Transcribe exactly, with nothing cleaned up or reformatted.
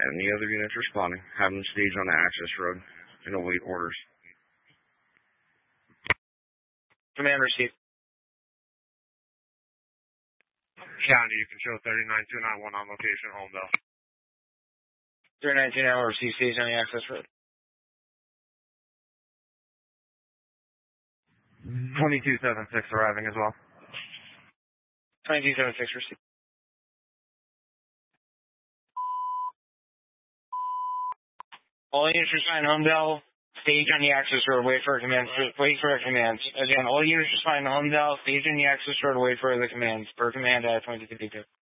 Any other units responding, have them stage on the access road and await orders. Command received. County, you can show thirty-nine two nine one on location, Homedale. thirty-nine two nine one, receive stage on the access road. twenty-two seventy-six arriving as well. twenty-two seventy-six received. All units responding to Homedale, stage on the access road, wait for a command, wait for a command. Again, all units responding to Homedale, stage on the access road, wait for the commands. Per command at twenty-two fifty-two.